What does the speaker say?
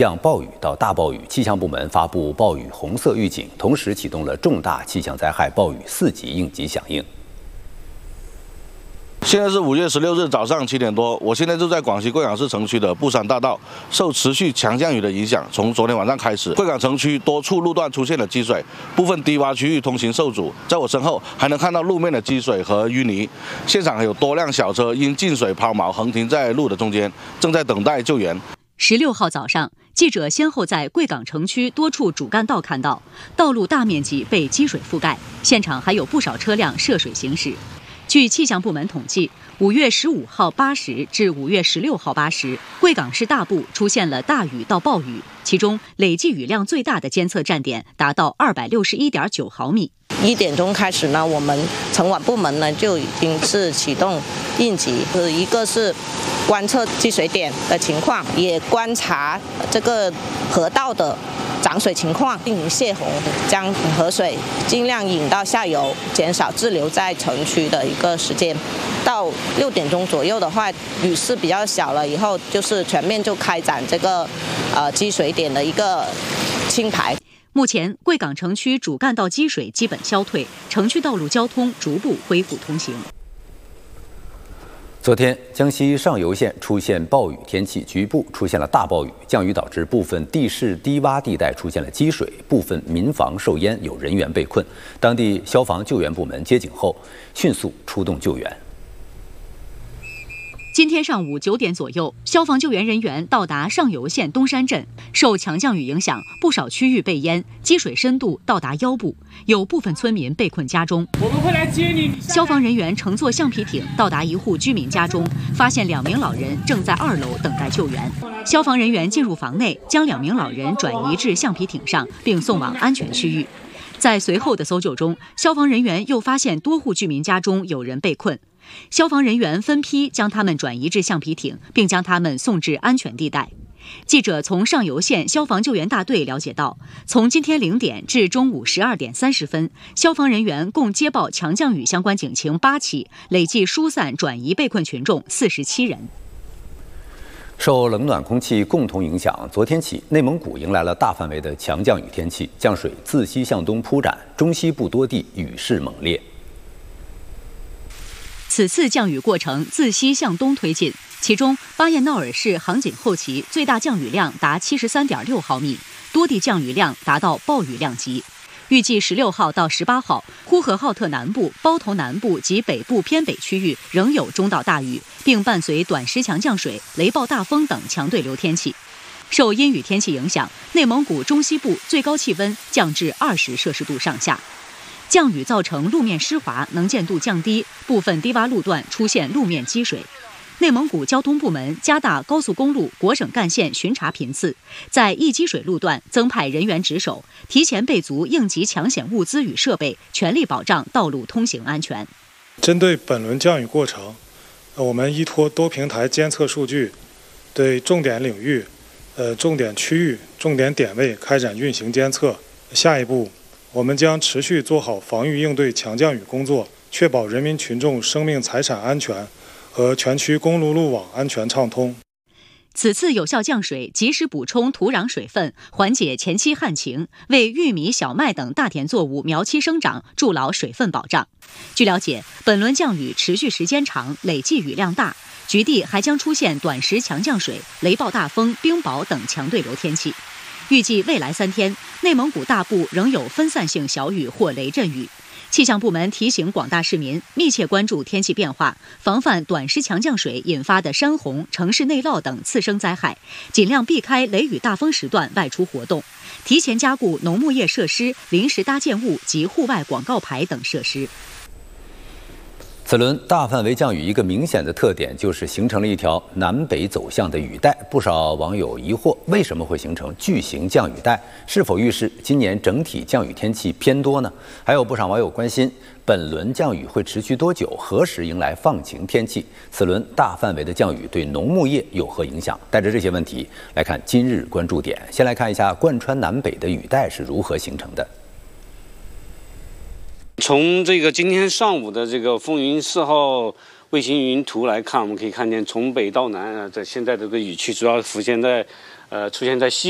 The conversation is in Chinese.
降暴雨到大暴雨，气象部门发布暴雨红色预警，同时启动了重大气象灾害暴雨4级应急响应。 现在是5月16日早上7点多，我现在就在广西贵港市城区的布山大道，受持续强降雨的影响，从昨天晚上开始，贵港城区多处路段出现了积水，部分低洼区域通行受阻。在我身后还能看到路面的积水和淤泥，现场还有多辆小车因进水抛锚横停在路的中间，正在等待救援。 16号早上，记者先后在贵港城区多处主干道看到道路大面积被积水覆盖，现场还有不少车辆涉水行驶。据气象部门统计，5月15号8时至5月16号8时，贵港市大部出现了大雨到暴雨，其中累计雨量最大的监测站点达到261.9毫米。 1点钟开始呢，我们城管部门呢就已经是启动应急，一个是观测积水点的情况，也观察这个河道的涨水情况，进行泄洪，将河水尽量引到下游，减少滞留在城区的一个时间。到6点钟左右的话，雨势比较小了以后，就是全面就开展这个积水点的一个清排。 目前，贵港城区主干道积水基本消退，城区道路交通逐步恢复通行。 昨天，江西上游县出现暴雨天气，局部出现了大暴雨，降雨导致部分地势低洼地带出现了积水，部分民房受淹，有人员被困。当地消防救援部门接警后，迅速出动救援。 今天上午9点左右，消防救援人员到达上游县东山镇。受强降雨影响，不少区域被淹，积水深度到达腰部，有部分村民被困家中。 我们会来接你。 消防人员乘坐橡皮艇到达一户居民家中，发现2名老人正在2楼等待救援。消防人员进入房内，将2名老人转移至橡皮艇上，并送往安全区域。在随后的搜救中，消防人员又发现多户居民家中有人被困。消防人员分批将他们转移至橡皮艇，并将他们送至安全地带。记者从上游县消防救援大队了解到，从今天0点至中午12点30分，消防人员共接报强降雨相关警情8起，累计疏散转移被困群众47人。 受冷暖空气共同影响，昨天起，内蒙古迎来了大范围的强降雨天气，降水自西向东铺展，中西部多地雨势猛烈。 此次降雨过程自西向东推进，其中巴彦淖尔市杭锦后旗最大降雨量达73.6毫米，多地降雨量达到暴雨量级。预计16号到18号，呼和浩特南部、包头南部及北部偏北区域仍有中到大雨，并伴随短时强降水、雷暴大风等强对流天气。受阴雨天气影响，内蒙古中西部最高气温降至20摄氏度上下。降雨造成路面湿滑，能见度降低，部分低洼路段出现路面积水。内蒙古交通部门加大高速公路国省干线巡查频次，在易积水路段增派人员值守，提前备足应急抢险物资与设备，全力保障道路通行安全。 针对本轮降雨过程，我们依托多平台监测数据，对重点领域、重点区域、重点点位开展运行监测。下一步，我们将持续做好防御应对强降雨工作，确保人民群众生命财产安全和全区公路路网安全畅通。 此次有效降水，及时补充土壤水分，缓解前期旱情，为玉米、小麦等大田作物苗期生长筑牢水分保障。据了解，本轮降雨持续时间长，累计雨量大，局地还将出现短时强降水、雷暴大风、冰雹等强对流天气。预计未来3天，内蒙古大部仍有分散性小雨或雷阵雨。气象部门提醒广大市民密切关注天气变化，防范短时强降水引发的山洪、城市内涝等次生灾害，尽量避开雷雨大风时段外出活动，提前加固农牧业设施、临时搭建物及户外广告牌等设施。 此轮大范围降雨一个明显的特点就是形成了一条南北走向的雨带，不少网友疑惑为什么会形成巨型降雨带，是否预示今年整体降雨天气偏多呢？还有不少网友关心本轮降雨会持续多久，何时迎来放晴天气？此轮大范围的降雨对农牧业有何影响？带着这些问题来看今日关注点。先来看一下贯穿南北的雨带是如何形成的。 从这个今天上午的这个风云4号卫星云图来看，我们可以看见从北到南这现在这个雨区主要出现在西